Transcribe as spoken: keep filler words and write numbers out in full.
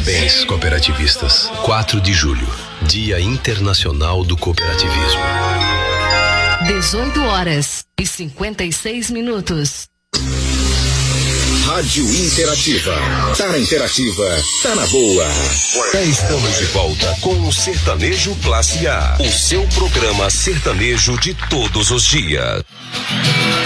Parabéns, cooperativistas. quatro de julho, Dia Internacional do Cooperativismo. dezoito horas e cinquenta e seis minutos. Rádio Interativa. Tá na Interativa, tá na boa. Já estamos de volta com o Sertanejo Classe A, o seu programa sertanejo de todos os dias.